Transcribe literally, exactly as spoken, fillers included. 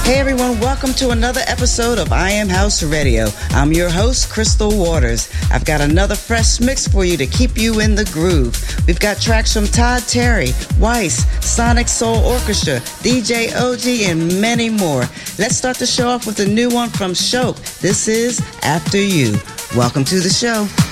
Hey everyone, welcome to another episode of I Am House Radio. I'm your host, Crystal Waters. I've got another fresh mix for you to keep you in the groove. We've got tracks from Todd Terry, Weiss, Sonic Soul Orchestra, D J O G, and many more. Let's start the show off with a new one from Shoke. This is After You. Welcome to the show.